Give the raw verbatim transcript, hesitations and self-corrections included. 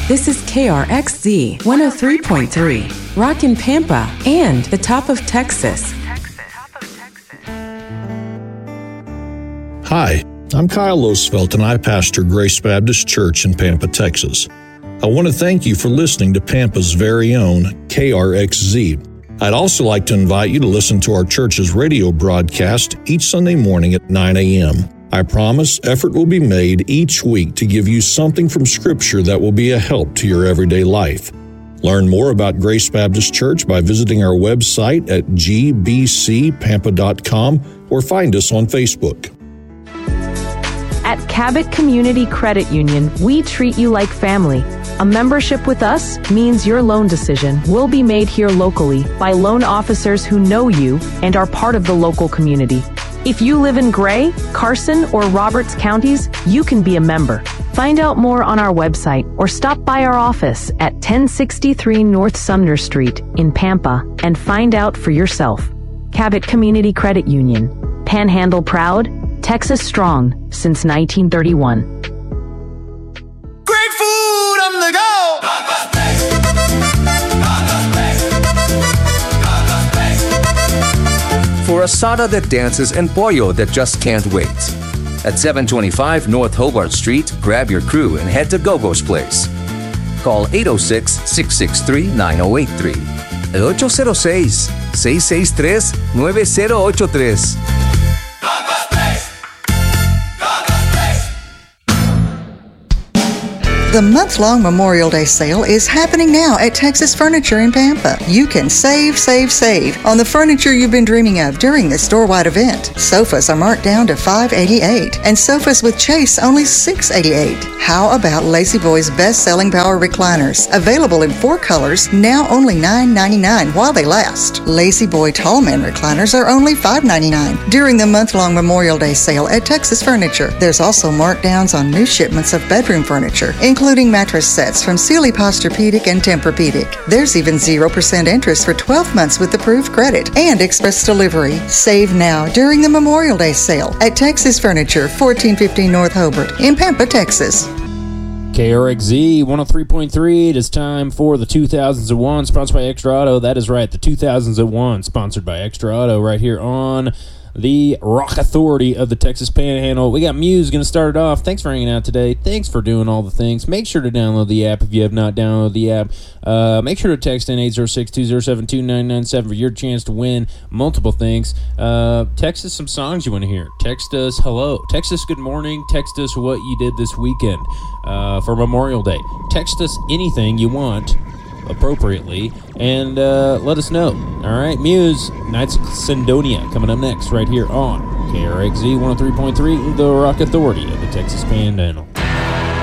This is K R X Z one oh three point three, Rockin' Pampa, and the top of Texas. Hi, I'm Kyle Losfelt, and I pastor Grace Baptist Church in Pampa, Texas. I want to thank you for listening to Pampa's very own K R X Z. I'd also like to invite you to listen to our church's radio broadcast each Sunday morning at nine a.m. I promise effort will be made each week to give you something from Scripture that will be a help to your everyday life. Learn more about Grace Baptist Church by visiting our website at g b c pampa dot com or find us on Facebook. At Cabot Community Credit Union, we treat you like family. A membership with us means your loan decision will be made here locally by loan officers who know you and are part of the local community. If you live in Gray, Carson, or Roberts counties, you can be a member. Find out more on our website or stop by our office at ten sixty-three North Sumner Street in Pampa and find out for yourself. Cabot Community Credit Union. Panhandle proud, Texas strong since nineteen thirty-one. Great food on the go! For asada that dances and pollo that just can't wait. At seven twenty-five North Hobart Street, grab your crew and head to Gogo's Place. Call eight oh six, six six three, nine oh eight three. eight oh six, six six three, nine oh eight three. The month-long Memorial Day sale is happening now at Texas Furniture in Pampa. You can save, save, save on the furniture you've been dreaming of during this store-wide event. Sofas are marked down to five dollars and eighty-eight cents and sofas with chase only six dollars and eighty-eight cents. How about Lazy Boy's best-selling power recliners? Available in four colors, now only nine dollars and ninety-nine cents while they last. Lazy Boy Tallman recliners are only five dollars and ninety-nine cents during the month-long Memorial Day sale at Texas Furniture. There's also markdowns on new shipments of bedroom furniture, including mattress sets from Sealy Posturepedic and Tempur-Pedic. There's even zero percent interest for twelve months with approved credit and express delivery. Save now during the Memorial Day sale at Texas Furniture, fourteen fifteen North Hobart in Pampa, Texas. K R X Z one oh three point three. It is time for the two thousands one, sponsored by Extra Auto. That is right, the two thousands one, sponsored by Extra Auto, right here on the Rock Authority of the Texas Panhandle. We got Muse going to start it off. Thanks for hanging out today. Thanks for doing all the things. Make sure to download the app if you have not downloaded the app. Uh, make sure to text in eight oh six, two oh seven, two nine nine seven for your chance to win multiple things. Uh, text us some songs you want to hear. Text us hello. Text us good morning. Text us what you did this weekend uh, for Memorial Day. Text us anything you want appropriately and uh, let us know. All right, Muse, Knights of Sendonia coming up next right here on K R X Z one oh three point three, the Rock Authority of the Texas Panhandle.